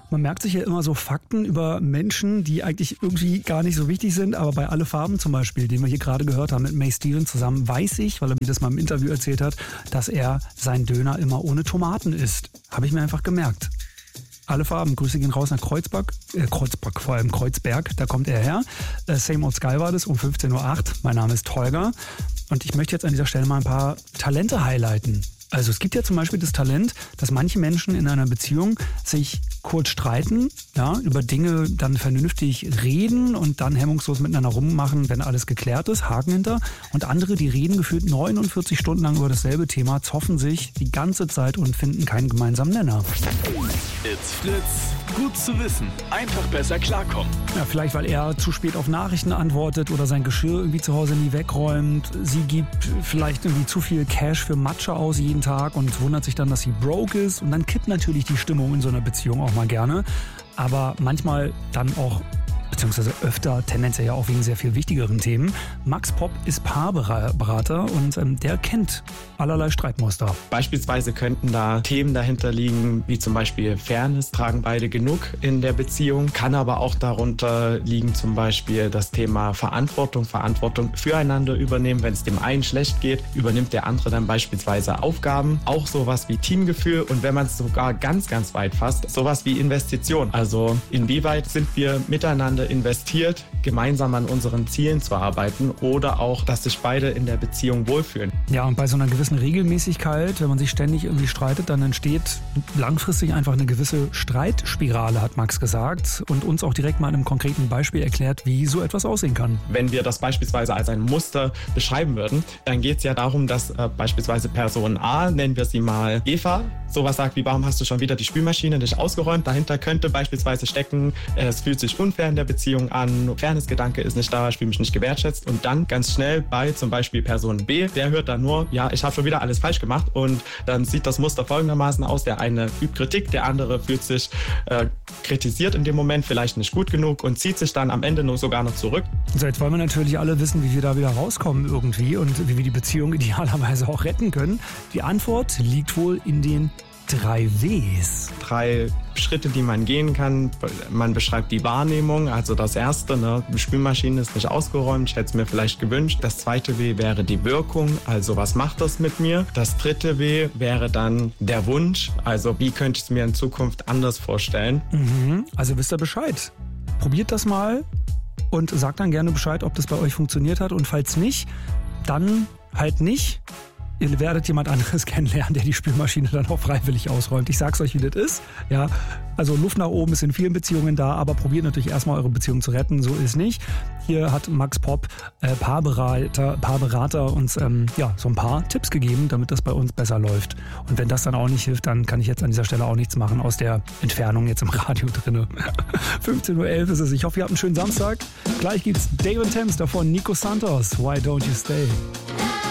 Man merkt sich ja immer so Fakten über Menschen, die eigentlich irgendwie gar nicht so wichtig sind, aber bei Alle Farben zum Beispiel, den wir hier gerade gehört haben mit May Stevens zusammen, weiß ich, weil er mir das mal im Interview erzählt hat, dass er seinen Döner immer ohne Tomaten isst. Habe ich mir einfach gemerkt. Alle Farben, Grüße gehen raus nach Kreuzberg, vor allem Kreuzberg, da kommt er her. Same Old Sky war das um 15.08 Uhr. Mein Name ist Holger und ich möchte jetzt an dieser Stelle mal ein paar Talente highlighten. Also es gibt ja zum Beispiel das Talent, dass manche Menschen in einer Beziehung sich kurz streiten, ja, über Dinge dann vernünftig reden und dann hemmungslos miteinander rummachen, wenn alles geklärt ist, Haken hinter. Und andere, die reden gefühlt 49 Stunden lang über dasselbe Thema, zoffen sich die ganze Zeit und finden keinen gemeinsamen Nenner. It's Fritz. Gut zu wissen. Einfach besser klarkommen. Ja, vielleicht, weil er zu spät auf Nachrichten antwortet oder sein Geschirr irgendwie zu Hause nie wegräumt. Sie gibt vielleicht irgendwie zu viel Cash für Matcha aus jeden Tag und wundert sich dann, dass sie broke ist. Und dann kippt natürlich die Stimmung in so einer Beziehung auch mal gerne. Aber manchmal dann auch, beziehungsweise öfter, tendenziell ja auch wegen sehr viel wichtigeren Themen. Max Popp ist Paarberater und der kennt allerlei Streitmuster. Beispielsweise könnten da Themen dahinter liegen, wie zum Beispiel Fairness, tragen beide genug in der Beziehung, kann aber auch darunter liegen zum Beispiel das Thema Verantwortung füreinander übernehmen. Wenn es dem einen schlecht geht, übernimmt der andere dann beispielsweise Aufgaben, auch sowas wie Teamgefühl und wenn man es sogar ganz, ganz weit fasst, sowas wie Investition. Also inwieweit sind wir miteinander investiert, gemeinsam an unseren Zielen zu arbeiten oder auch, dass sich beide in der Beziehung wohlfühlen. Ja, und bei so einer gewissen Regelmäßigkeit, wenn man sich ständig irgendwie streitet, dann entsteht langfristig einfach eine gewisse Streitspirale, hat Max gesagt und uns auch direkt mal in einem konkreten Beispiel erklärt, wie so etwas aussehen kann. Wenn wir das beispielsweise als ein Muster beschreiben würden, dann geht es ja darum, dass beispielsweise Person A, nennen wir sie mal Eva, sowas sagt wie, warum hast du schon wieder die Spülmaschine nicht ausgeräumt? Dahinter könnte beispielsweise stecken, es fühlt sich unfair in der Beziehung an, Fairnessgedanke ist nicht da, ich fühle mich nicht gewertschätzt und dann ganz schnell bei zum Beispiel Person B, der hört dann nur, ja, ich habe schon wieder alles falsch gemacht und dann sieht das Muster folgendermaßen aus, der eine übt Kritik, der andere fühlt sich kritisiert in dem Moment, vielleicht nicht gut genug und zieht sich dann am Ende nur sogar noch zurück. So, jetzt wollen wir natürlich alle wissen, wie wir da wieder rauskommen irgendwie und wie wir die Beziehung idealerweise auch retten können. Die Antwort liegt wohl in den 3 Ws. 3 Schritte, die man gehen kann. Man beschreibt die Wahrnehmung. Also das erste, die Spülmaschine ist nicht ausgeräumt. Ich hätte es mir vielleicht gewünscht. Das zweite W wäre die Wirkung. Also was macht das mit mir? Das dritte W wäre dann der Wunsch. Also wie könnte ich es mir in Zukunft anders vorstellen? Also wisst ihr Bescheid. Probiert das mal und sagt dann gerne Bescheid, ob das bei euch funktioniert hat. Und falls nicht, dann halt nicht. Ihr werdet jemand anderes kennenlernen, der die Spülmaschine dann auch freiwillig ausräumt. Ich sag's euch, wie das ist. Ja, also Luft nach oben ist in vielen Beziehungen da, aber probiert natürlich erstmal eure Beziehung zu retten. So ist nicht. Hier hat Max Popp, Paarberater uns so ein paar Tipps gegeben, damit das bei uns besser läuft. Und wenn das dann auch nicht hilft, dann kann ich jetzt an dieser Stelle auch nichts machen aus der Entfernung jetzt im Radio drinne. 15.11 Uhr ist es. Ich hoffe, ihr habt einen schönen Samstag. Gleich gibt's Dave & Thames, davon Nico Santos. Why Don't You Stay?